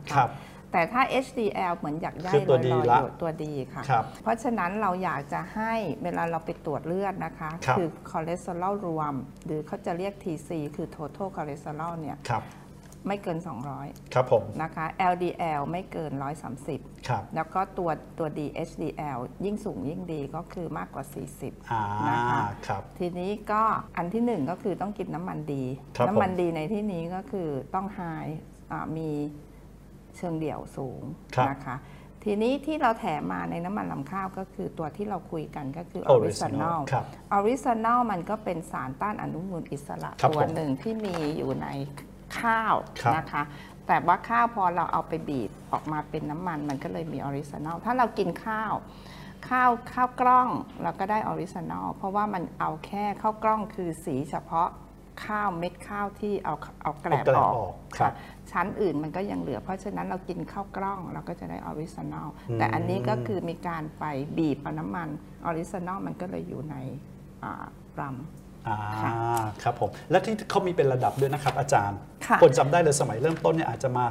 นะคะแต่ถ้า HDL เหมือนอยากได้ลอยๆอยู่ตัวดีค่ะเพราะฉะนั้นเราอยากจะให้เวลาเราไปตรวจเลือดนะคะคือคอเลสเตอรอลรวมหรือเขาจะเรียก TC คือ total cholesterol เนี่ยไม่เกิน200 ครับผมนะคะ LDL ไม่เกิน130 ครับแล้วก็ตัว HDL ยิ่งสูงยิ่งดีก็คือมากกว่า40นะคะทีนี้ก็อันที่1ก็คือต้องกินน้ำมันดีน้ำมันดีในที่นี้ก็คือต้องไฮมีเชิงเดี่ยวสูงนะคะทีนี้ที่เราแถมมาในน้ำมันลำข้าวก็คือตัวที่เราคุยกันก็คือออริจินอลมันก็เป็นสารต้านอนุมูลอิสระตัวหนึ่งที่มีอยู่ในข้าวนะคะแต่ว่าข้าวพอเราเอาไปบีบออกมาเป็นน้ำมันก็เลยมีออริจินอลถ้าเรากินข้าวกล้องเราก็ได้ออริจินอลเพราะว่ามันเอาแค่ข้าวกล้องคือสีเฉพาะข้าวเม็ดข้าวที่เอาแกลบออกชั้นอื่นมันก็ยังเหลือเพราะฉะนั้นเรากินข้าวกล้องเราก็จะได้ออริจินอลแต่อันนี้ก็คือมีการไปบีบเอาน้ำมันออริจินอลมันก็เลยอยู่ในรำครับผมและที่เขามีเป็นระดับด้วยนะครับอาจารย์คนจำได้เลยสมัยเริ่มต้นเนี่ยอาจจะมา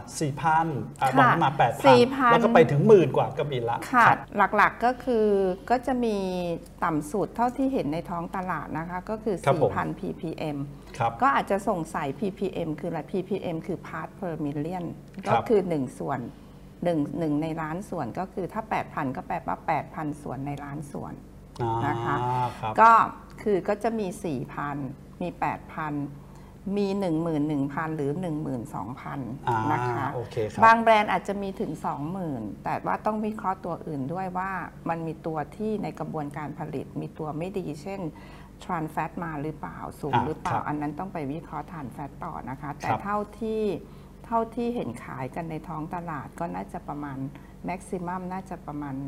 4,000 บางมา 8,000 แล้วก็ไปถึง10,000 กว่าก็มีละค่ะหลักๆก็คือก็จะมีต่ำสุดเท่าที่เห็นในท้องตลาดนะคะก็คือ 4,000 ppm ก็อาจจะสงสัย ppm คืออะไร ppm คือ part per million ก็คือ1ส่วน1ในล้านส่วนก็คือถ้า 8,000 ก็แปลว่า 8,000 ส่วนในล้านส่วนนะคะก็จะมี 4,000 มี 8,000 มี 11,000 หรือ 12,000 นะคะบางแบรนด์อาจจะมีถึง 20,000 แต่ว่าต้องวิเคราะห์ตัวอื่นด้วยว่ามันมีตัวที่ในกระบวนการผลิตมีตัวไม่ดีเช่น trans fat มาหรือเปล่าสูงหรือเปล่าอันนั้นต้องไปวิเคราะห์ trans fat ต่อนะคะแต่เท่าที่เห็นขายกันในท้องตลาดก็น่าจะประมาณแม็กซิมัมน่าจะประมาณ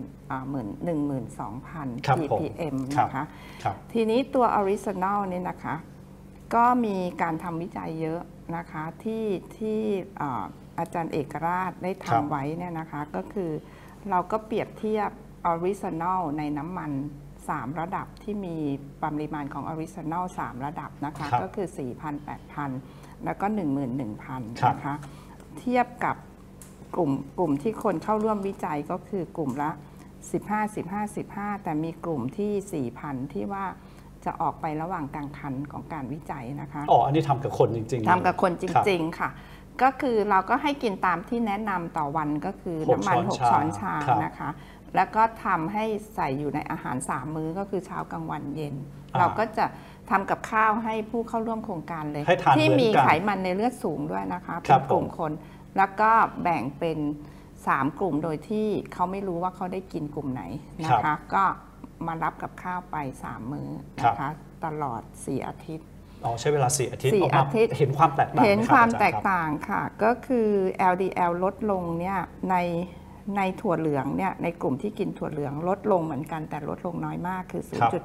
12,000 ppm นะคะทีนี้ตัวออริจินอลนี่นะคะก็มีการทำวิจัยเยอะนะคะที่อาจารย์เอกราชได้ทำไว้เนี่ยนะคะก็คือเราก็เปรียบเทียบออริจินอลในน้ำมัน3ระดับที่มีปริมาณของออริจินอล3ระดับนะคะก็คือ 4,000 8,000 แล้วก็ 11,000 นะคะเทียบกับกลุ่มที่คนเข้าร่วมวิจัยก็คือกลุ่มละ15 แต่มีกลุ่มที่ 4,000 ที่ว่าจะออกไประหว่างกลางคันของการวิจัยนะคะอันนี้ทำกับคนจริงๆทำกับคนจริงๆค่ะก็คือเราก็ให้กินตามที่แนะนำต่อวันก็คือน้ำมัน6 ช้อนชานะคะแล้วก็ทำให้ใส่อยู่ในอาหาร3 มื้อก็คือเช้ากลางวันเย็นเราก็จะทำกับข้าวให้ผู้เข้าร่วมโครงการเลยที่มีไขมันในเลือดสูงด้วยนะคะเป็นกลุ่มคนแล้วก็แบ่งเป็น3 กลุ่มโดยที่เขาไม่รู้ว่าเขาได้กินกลุ่มไหนนะคะก็มารับกับข้าวไป3 มื้อนะคะตลอด4 อาทิตย์ใช้เวลา4 อาทิตย์เห็นความแตกต่างเห็นความแตกต่างค่ะก็คือ LDL ลดลงเนี่ยในถั่วเหลืองเนี่ยในกลุ่มที่กินถั่วเหลืองลดลงเหมือนกันแต่ลดลงน้อยมากคือ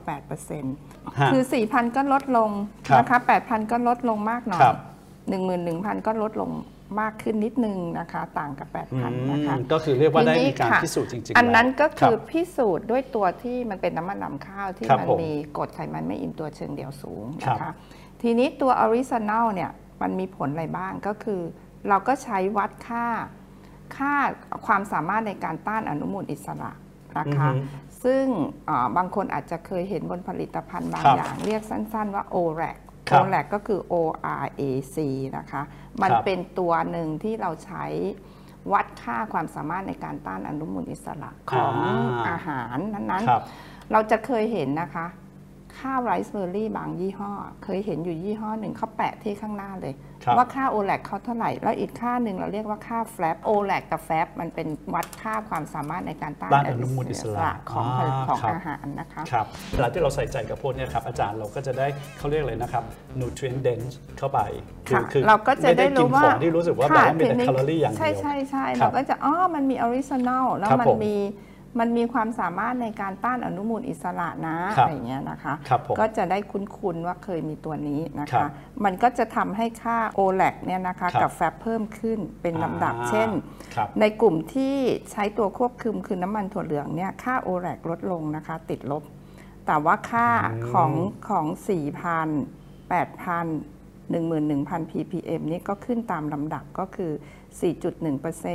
0.8% คือ 4,000 ก็ลดลงนะคะ 8,000 ก็ลดลงมากหน่อย 11,000 ก็ลดลงมากขึ้นนิดนึงนะคะต่างกับ 8,000 นะคะก็คือเรียกว่าได้มีการพิสูจน์จริงๆอันนั้นก็คือพิสูจน์ด้วยตัวที่มันเป็นน้ำมันลำข้าวที่มันมีกรดไขมันไม่อิ่มตัวเชิงเดี่ยวสูงนะคะทีนี้ตัวออริจินอลเนี่ยมันมีผลอะไรบ้างก็คือเราก็ใช้วัดค่าความสามารถในการต้านอนุมูลอิสระนะคะซึ่งบางคนอาจจะเคยเห็นบนผลิตภัณฑ์บางอย่างเรียกสั้นๆว่า ORAC ก็คือ ORAC นะคะมันเป็นตัวหนึ่งที่เราใช้วัดค่าความสามารถในการต้านอนุมูลอิสระของอาหารนั้นๆเราจะเคยเห็นนะคะข้าวไรซ์เบอร์รี่บางยี่ห้อเคยเห็นอยู่ยี่ห้อหนึ่งเขาแปะที่ข้างหน้าเลยว่าค่า ORAC เขาเท่าไหร่แล้วอีกค่าหนึ่งเราเรียกว่าค่า FAB ORAC กับ FAB มันเป็นวัดค่าความสามารถในการต้านอนุมูลอิสระของอาหารนะคะครับเวลาที่เราใส่ใจกับพวกนี้ครับอาจารย์เราก็จะได้เขาเรียกเลยนะครับ nutrient dense เข้าไปคือเราก็จะได้รู้ว่าที่รู้สึกว่าแบบว่ามีแต่แคลอรี่อย่างเดียวใช่เราก็จะมันมีออริจินอลแล้วมันมีความสามารถในการต้านอนุมูลอิสระนะอะไรเงี้ยนะคะก็จะได้คุ้นๆว่าเคยมีตัวนี้นะคะมันก็จะทำให้ค่า ORAC เนี่ยนะคะกับ FAB เพิ่มขึ้นเป็นลำดับเช่นในกลุ่มที่ใช้ตัวควบคุมคือน้ำมันถั่วเหลืองเนี่ยค่า ORAC ลดลงนะคะติดลบแต่ว่าค่าของ 4,000 8,000 11,000 ppm นี่ก็ขึ้นตามลำดับก็คือ 4.1%